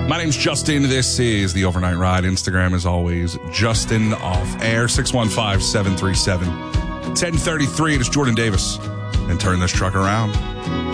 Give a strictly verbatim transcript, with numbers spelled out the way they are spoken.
My name's Justin. This is the Overnight Ride. Instagram, as always, Justin Off Air, six one five, seven three seven, one zero three three. It is Jordan Davis. And turn this truck around.